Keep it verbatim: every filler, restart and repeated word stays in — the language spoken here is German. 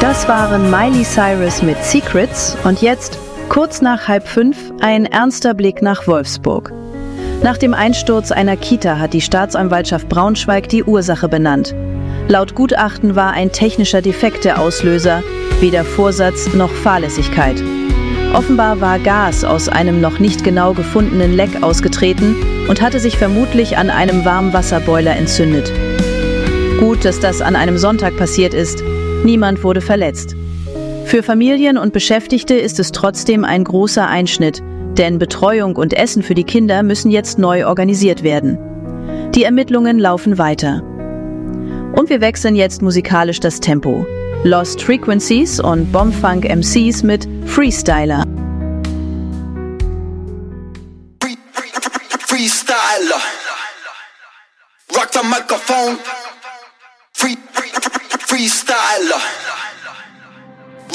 Das waren Miley Cyrus mit Secrets und jetzt, kurz nach halb fünf, ein ernster Blick nach Wolfsburg. Nach dem Einsturz einer Kita hat die Staatsanwaltschaft Braunschweig die Ursache benannt. Laut Gutachten war ein technischer Defekt der Auslöser, weder Vorsatz noch Fahrlässigkeit. Offenbar war Gas aus einem noch nicht genau gefundenen Leck ausgetreten und hatte sich vermutlich an einem Warmwasserboiler entzündet. Gut, dass das an einem Sonntag passiert ist. Niemand wurde verletzt. Für Familien und Beschäftigte ist es trotzdem ein großer Einschnitt, denn Betreuung und Essen für die Kinder müssen jetzt neu organisiert werden. Die Ermittlungen laufen weiter. Und wir wechseln jetzt musikalisch das Tempo. Lost Frequencies und Bombfunk M Cs mit Freestyler. Free, free, free, freestyler. Rock the microphone. Free, free, free, freestyler.